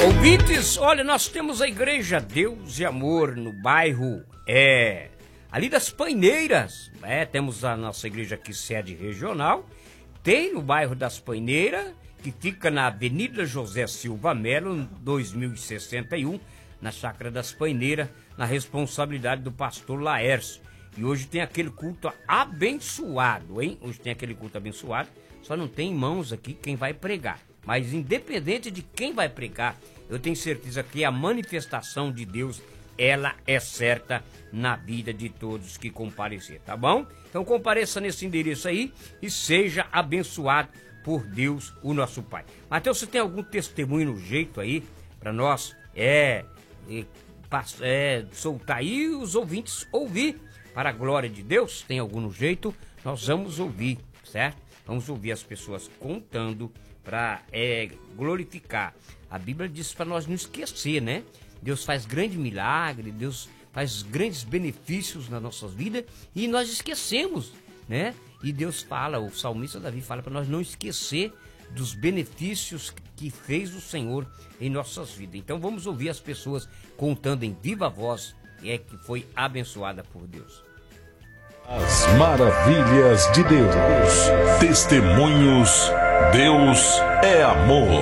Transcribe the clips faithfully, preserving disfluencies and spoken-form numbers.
Ouvintes, olha, nós temos a igreja Deus e Amor no bairro, é, ali das Paineiras, é, temos a nossa igreja aqui, sede regional, tem no bairro das Paineiras, que fica na Avenida José Silva Melo, dois mil e sessenta e um, na Chácara das Paineiras, na responsabilidade do pastor Laércio. E hoje tem aquele culto abençoado, hein? Hoje tem aquele culto abençoado, só não tem em mãos aqui quem vai pregar. Mas independente de quem vai pregar, eu tenho certeza que a manifestação de Deus, ela é certa na vida de todos que comparecer, tá bom? Então compareça nesse endereço aí e seja abençoado por Deus, o nosso Pai. Mateus, você tem algum testemunho no jeito aí para nós é, é, é, soltar aí os ouvintes ouvir para a glória de Deus? Tem algum no jeito? Nós vamos ouvir, certo? Vamos ouvir as pessoas contando para é, glorificar. A Bíblia diz para nós não esquecer, né? Deus faz grande milagre, Deus faz grandes benefícios nas nossas vidas e nós esquecemos, né? E Deus fala, o salmista Davi fala para nós não esquecer dos benefícios que fez o Senhor em nossas vidas. Então vamos ouvir as pessoas contando em viva voz é que foi abençoada por Deus. As maravilhas de Deus. Testemunhos. Deus é amor.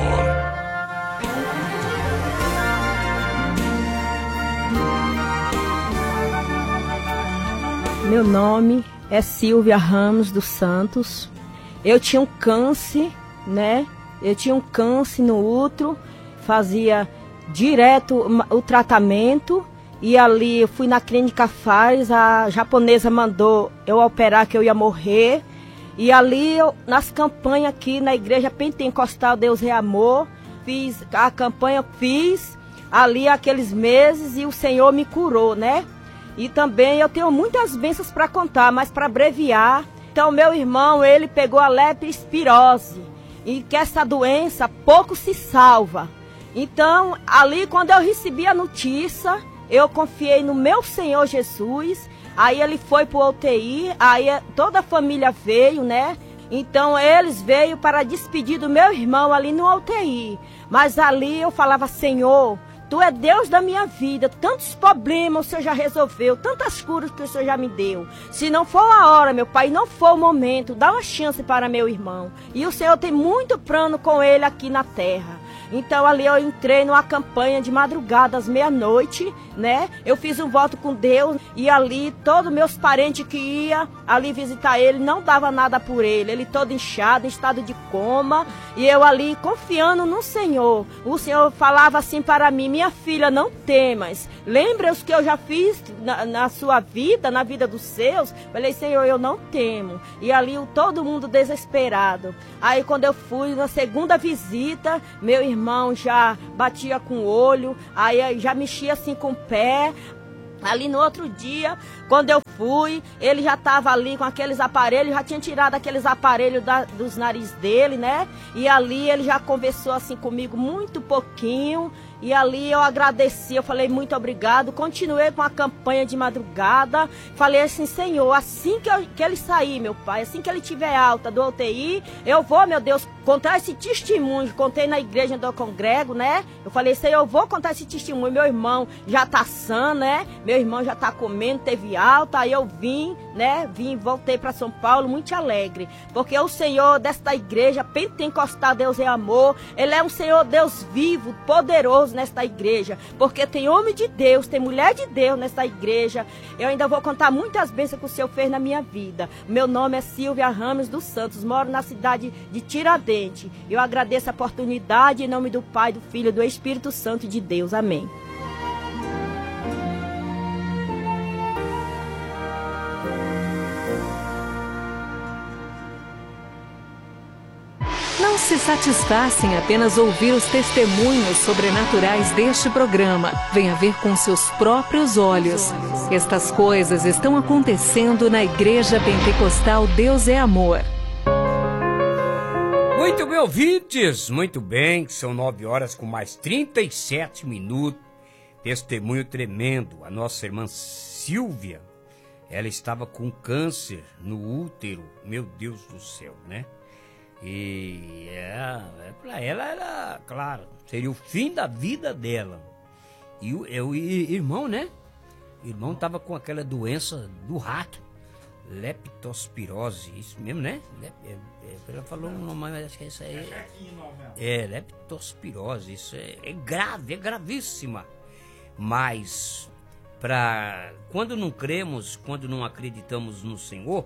Meu nome é Silvia Ramos dos Santos. Eu tinha um câncer, né? Eu tinha um câncer no útero, fazia direto o tratamento. E ali eu fui na clínica Faz, a japonesa mandou eu operar que eu ia morrer. E ali eu, nas campanhas aqui na igreja pentecostal Deus é Amor, fiz a campanha, fiz ali aqueles meses e o Senhor me curou, né? E também eu tenho muitas bênçãos para contar, mas para abreviar. Então meu irmão, ele pegou a leptospirose e que essa doença pouco se salva. Então ali quando eu recebi a notícia, eu confiei no meu Senhor Jesus, aí ele foi para o U T I, aí toda a família veio, né? Então eles veio para despedir do meu irmão ali no U T I. Mas ali eu falava, Senhor, Tu é Deus da minha vida, tantos problemas o Senhor já resolveu, tantas curas que o Senhor já me deu. Se não for a hora, meu Pai, não for o momento, dá uma chance para meu irmão. E o Senhor tem muito plano com ele aqui na terra. Então ali eu entrei numa campanha de madrugada às meia-noite, né? Eu fiz um voto com Deus e ali todos meus parentes que iam ali visitar ele, não dava nada por ele. Ele todo inchado, em estado de coma. E eu ali confiando no Senhor. O Senhor falava assim para mim, minha filha, não temas. Lembra os que eu já fiz na, na sua vida, na vida dos seus? Falei, Senhor, eu não temo. E ali todo mundo desesperado. Aí quando eu fui na segunda visita, meu irmão irmão já batia com o olho, aí já mexia assim com o pé. Ali no outro dia, quando eu fui, ele já estava ali com aqueles aparelhos, já tinha tirado aqueles aparelhos da, dos nariz dele, né? E ali ele já conversou assim comigo muito pouquinho. E ali eu agradeci, eu falei muito obrigado, continuei com a campanha de madrugada, falei assim, Senhor, assim que, eu, que ele sair, meu Pai, assim que ele tiver alta do U T I, eu vou, meu Deus, contar esse testemunho, contei na igreja onde eu congrego, né? Eu falei, Senhor, eu vou contar esse testemunho, meu irmão já tá sã, né? Meu irmão já tá comendo, teve alta, aí eu vim, né? Vim, voltei para São Paulo muito alegre, porque o Senhor desta igreja pentecostal, Deus é amor, Ele é um Senhor Deus vivo, poderoso, nesta igreja, porque tem homem de Deus, tem mulher de Deus nesta igreja. Eu ainda vou contar muitas bênçãos que o Senhor fez na minha vida. Meu nome é Silvia Ramos dos Santos, moro na cidade de Tiradentes. Eu agradeço a oportunidade em nome do Pai, do Filho e do Espírito Santo de Deus. Amém. Não se satisfaça em apenas ouvir os testemunhos sobrenaturais deste programa. Venha ver com seus próprios olhos. Estas coisas estão acontecendo na Igreja Pentecostal Deus é Amor. Muito bem, ouvintes, muito bem, são nove horas com mais trinta e sete minutos. Testemunho tremendo, a nossa irmã Silvia, ela estava com câncer no útero, meu Deus do céu, né? E é, para ela era, claro, seria o fim da vida dela. E o, eu, irmão, né? O irmão tava com aquela doença do rato, leptospirose, isso mesmo, né? Lep, é, é, ela falou um nome, mas acho que é isso aí. É, leptospirose, isso é, é grave, é gravíssima. Mas, pra, quando não cremos, quando não acreditamos no Senhor,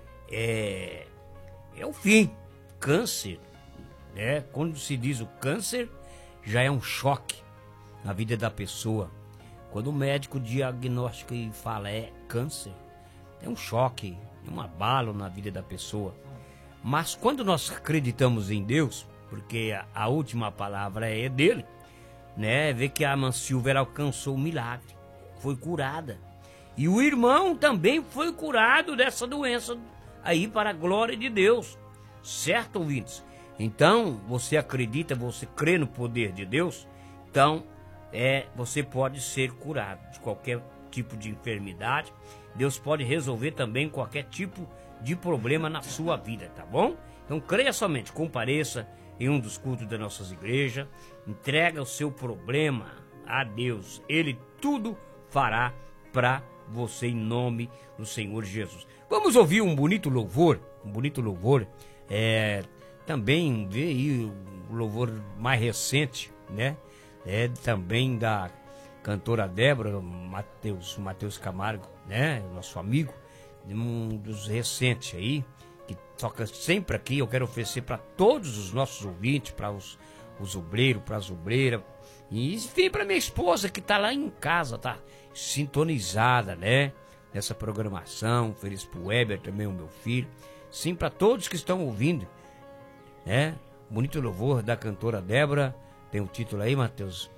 é, é o fim. Câncer, né? Quando se diz o câncer, já é um choque na vida da pessoa. Quando o médico diagnostica e fala é câncer, é um choque, é um abalo na vida da pessoa. Mas quando nós acreditamos em Deus, porque a, a última palavra é dele, né? Vê que a irmã Silvia alcançou o milagre, foi curada. E o irmão também foi curado dessa doença aí para a glória de Deus. Certo, ouvintes? Então, você acredita, você crê no poder de Deus, então é, você pode ser curado de qualquer tipo de enfermidade. Deus pode resolver também qualquer tipo de problema na sua vida, tá bom? Então creia somente, compareça em um dos cultos das nossas igrejas, entrega o seu problema a Deus, Ele tudo fará para você em nome do Senhor Jesus. Vamos ouvir um bonito louvor, um bonito louvor, é, também ver aí o louvor mais recente, né? É também da cantora Débora, Mateus, Mateus Camargo, né? Nosso amigo, um dos recentes aí, que toca sempre aqui. Eu quero oferecer para todos os nossos ouvintes, para os, os obreiros, para as obreiras, e enfim, para minha esposa que tá lá em casa, tá sintonizada, né? Nessa programação. Feliz pro Weber também, o meu filho. Sim, para todos que estão ouvindo, né? Bonito louvor da cantora Débora. Tem o título aí, Mateus?